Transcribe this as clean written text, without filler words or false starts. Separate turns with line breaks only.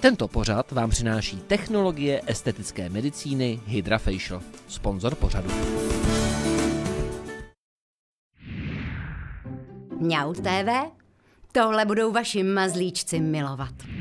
Tento pořad vám přináší technologie estetické medicíny HydraFacial, sponzor pořadu.
Mňau TV? Tohle budou vaši mazlíčci milovat.